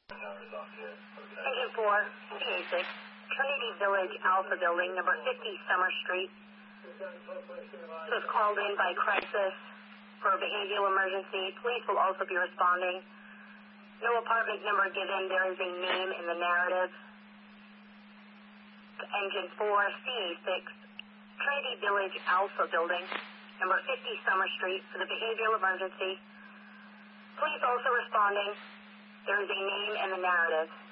Engine 4, CA6, Trinity Village Alpha Building, number 50 Summer Street. This was called in by crisis for a behavioral emergency. Police will also be responding. No apartment number given. There is a name in the narrative. Engine 4, CA6, Trinity Village Alpha Building, number 50 Summer Street, for the behavioral emergency. Police also responding. There is a name in the narrative.